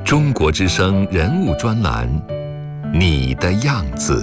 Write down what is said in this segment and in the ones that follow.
中国之声人物专栏，你的样子。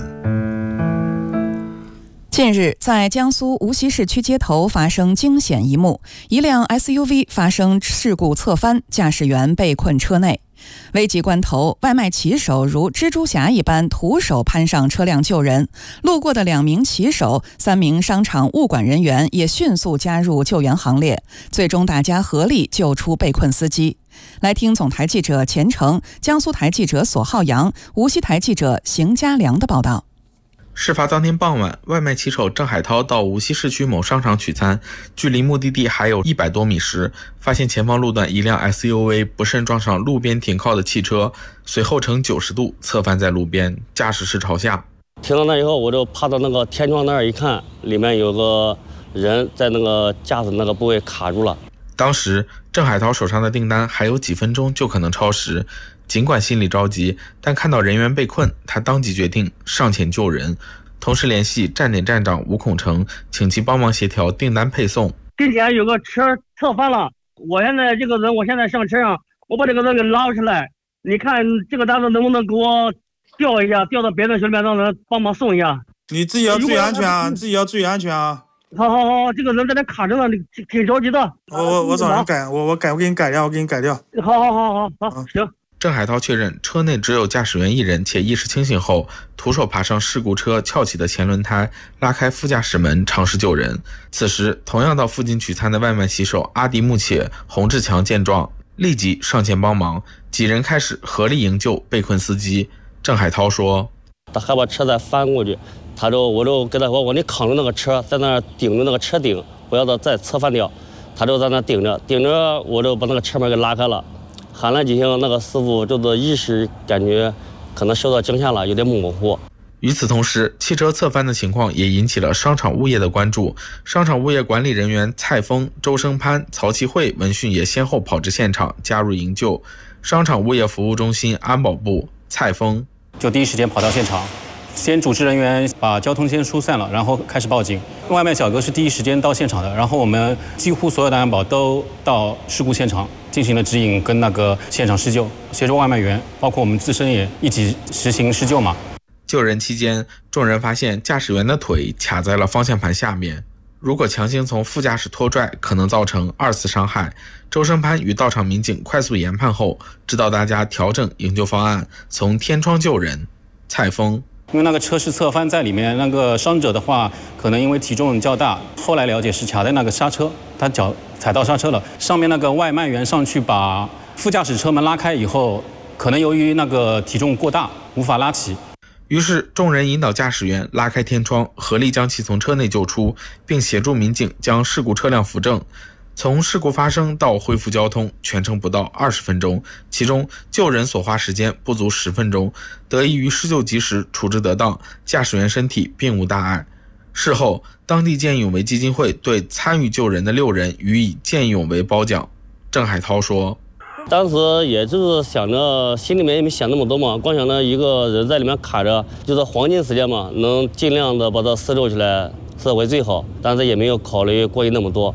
近日，在江苏无锡市区街头发生惊险一幕，一辆 SUV 发生事故侧翻，驾驶员被困车内。危急关头，外卖骑手如蜘蛛侠一般徒手攀上车辆救人，路过的2名骑手、3名商场物管人员也迅速加入救援行列，最终大家合力救出被困司机。来听总台记者钱成、江苏台记者索浩洋、无锡台记者邢家良的报道。 事发当天傍晚，外卖骑手郑海涛到无锡市区某商场取餐，距离目的地还有100多米时，发现前方路段一辆 SUV 不慎撞上路边停靠的汽车，随后呈90度侧翻在路边，驾驶室朝下。 停到那以后，我就趴到那个天窗那儿一看，里面有个人在那个驾驶那个部位卡住了。 当时郑海涛手上的订单还有几分钟就可能超时，尽管心里着急，但看到人员被困，他当即决定上前救人，同时联系站点站长吴孔成，请其帮忙协调订单配送。 地点有个车侧翻了，我现在上车上，我把这个人给拉出来，你看这个单子能不能给我调一下，调到别的学面让人帮忙送一下。 你自己要注意安全啊，自己要注意安全啊。 好，这个人在那卡着呢，挺着急的。 我找人改，我给你改掉， 好，行。 郑海涛确认车内只有驾驶员1人，且意识清醒后，徒手爬上事故车翘起的前轮胎，拉开副驾驶门，尝试救人。此时，同样到附近取餐的外卖骑手阿迪木且、洪志强见状，立即上前帮忙，几人开始合力营救被困司机。郑海涛说：“ 他还把车再翻过去。”我就跟他说，你扛着那个车，在那顶着那个车顶，不要再侧翻掉。他就在那顶着，我就把那个车门给拉开了，喊了几声，那个师傅就是意识感觉可能受到惊吓了，有点模糊。 与此同时，汽车侧翻的情况也引起了商场物业的关注。商场物业管理人员蔡峰、周生潘、曹其慧闻讯也先后跑至现场加入营救。商场物业服务中心安保部蔡峰就第一时间跑到现场。先组织人员把交通先疏散了，然后开始报警。外卖小哥是第一时间到现场的，然后我们几乎所有的安保都到事故现场进行了指引跟那个现场施救，协助外卖员，包括我们自身也一起实行施救嘛。 救人期间，众人发现驾驶员的腿卡在了方向盘下面，如果强行从副驾驶拖拽，可能造成2次伤害。周生潘与到场民警快速研判后，指导大家调整营救方案，从天窗救人。蔡峰因为那个车是侧翻在里面，那个伤者的话，可能因为体重较大，后来了解是卡在那个刹车，他脚踩到刹车了。上面那个外卖员上去把副驾驶车门拉开以后，可能由于那个体重过大，无法拉起。 于是众人引导驾驶员拉开天窗，合力将其从车内救出，并协助民警将事故车辆扶正。从事故发生到恢复交通，全程不到20分钟，其中救人所花时间不足10分钟，得益于施救及时、处置得当，驾驶员身体并无大碍。事后，当地见义勇为基金会对参与救人的6人予以见义勇为褒奖。郑海涛说：“ 当时也就是想着，心里面也没想那么多嘛，光想着一个人在里面卡着，就是黄金时间嘛，能尽量的把它施救起来是为最好，但是也没有考虑过于那么多。”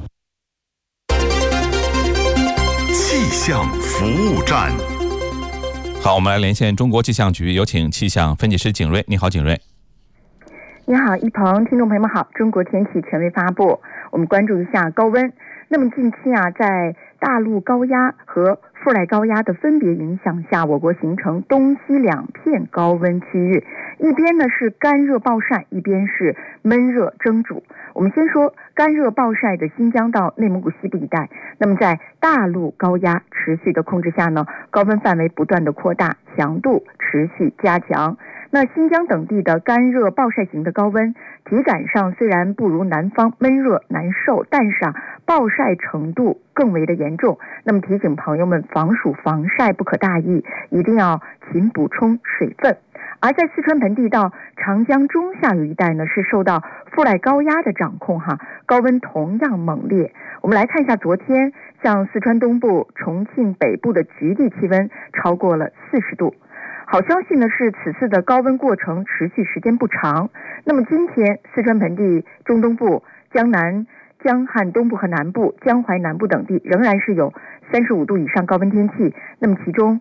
气象服务站。 好，我们来连线中国气象局，有请气象分析师景瑞。你好，景瑞。 你好，一鹏，听众朋友们好。中国天气权威发布，我们关注一下高温。那么近期在大陆高压和副来高压的分别影响下，我国形成东西2片高温区域，一边呢是干热暴晒，一边是闷热蒸煮。我们先说干热暴晒的新疆到内蒙古西部一带，那么在大陆高压持续的控制下呢，高温范围不断的扩大，强度持续加强。那新疆等地的干热暴晒型的高温，体感上虽然不如南方闷热难受，但是暴晒程度更为的严重。那么提醒朋友们，防暑防晒不可大意，一定要勤补充水分。而在四川盆地到长江中下游一带呢，是受到副来高压的掌控高温同样猛烈。我们来看一下昨天，像四川东部、重庆北部的局地气温超过了40度。好消息呢是，此次的高温过程持续时间不长。那么今天，四川盆地、中东部、江南、江汉东部和南部、江淮南部等地仍然是有35度以上高温天气。那么其中